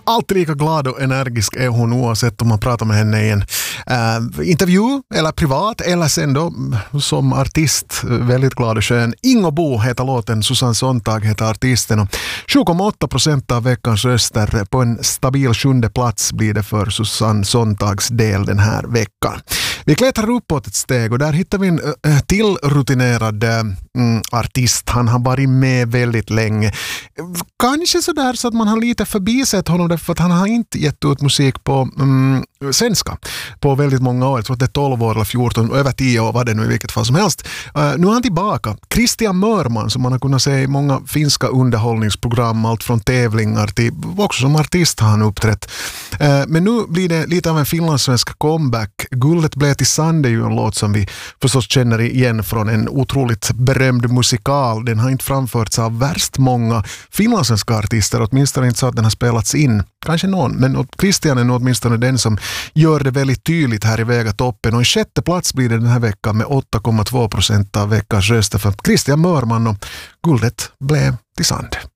Alltid lika glad och energisk är hon oavsett om man pratar med henne i en intervju eller privat eller sen då som artist. Väldigt glad och skön. Ingo Bo heter låten, Susanne Sontag heter artisten och 7,8% av veckans röster på en stabil 7:e plats blir det för Susanne Sontags del den här veckan. Vi klättrar uppåt ett steg och där hittar vi en till rutinerad artist. Han har varit med väldigt länge. Kanske sådär så att man har lite förbisett honom därför att han har inte gett ut musik på svenska på väldigt många år. Jag tror att det är 12 år eller 14, över 10 år var det nu i vilket fall som helst. Nu är han tillbaka. Christian Mörman som man har kunnat se i många finska underhållningsprogram, allt från tävlingar till också som artist har han uppträtt. Men nu blir det lite av en finlandssvensk comeback. Guldet blev till sand är ju en låt som vi förstås känner igen från en otroligt berömd musikal. Den har inte framförts av värst många finlandssvenska artister, åtminstone inte så att den har spelats in. Kanske någon, men Christian är nog åtminstone den som gör det väldigt tydligt här i Vegatoppen. Och en 6:e plats blir det den här veckan med 8,2% av veckans röster för Christian Mörman och Guldet blev till sand.